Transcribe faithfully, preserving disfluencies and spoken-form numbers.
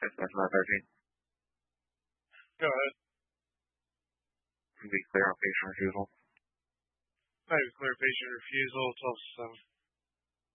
Specimen thirteen. Go ahead. Be clear on patient refusal. I have clear patient refusal, twelve seven.